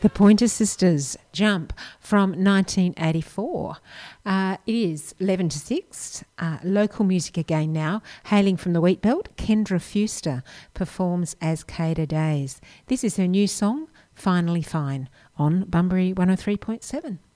The Pointer Sisters, Jump, from 1984. It is 11 to 6. Local music again now. Hailing from the Wheatbelt, Kendra Fuster performs as Cada Days. This is her new song, Finally Fine, on Bunbury 103.7.